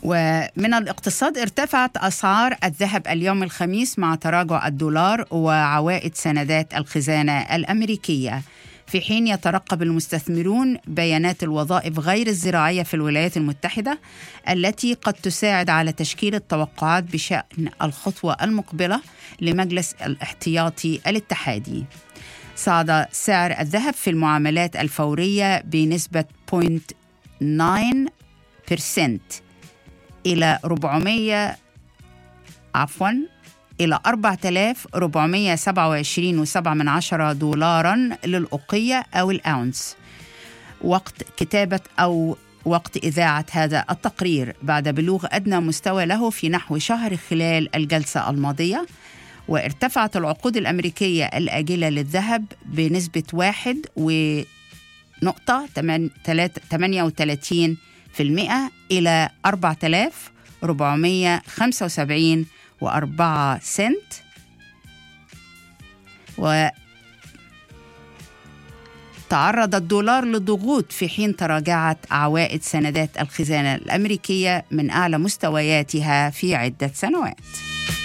ومن الاقتصاد، ارتفعت أسعار الذهب اليوم الخميس مع تراجع الدولار وعوائد سندات الخزانة الأمريكية، في حين يترقب المستثمرون بيانات الوظائف غير الزراعية في الولايات المتحدة التي قد تساعد على تشكيل التوقعات بشأن الخطوة المقبلة لمجلس الاحتياطي الاتحادي. صعد سعر الذهب في المعاملات الفورية بنسبة 0.9% إلى 427.7 دولارا للأوقية أو الأونس وقت إذاعة هذا التقرير، بعد بلوغ أدنى مستوى له في نحو شهر خلال الجلسة الماضية. وارتفعت العقود الأمريكية الآجلة للذهب بنسبة 1.38% إلى 4,475.4 سنت، وتعرض الدولار لضغوط في حين تراجعت عوائد سندات الخزانة الأمريكية من أعلى مستوياتها في عدة سنوات.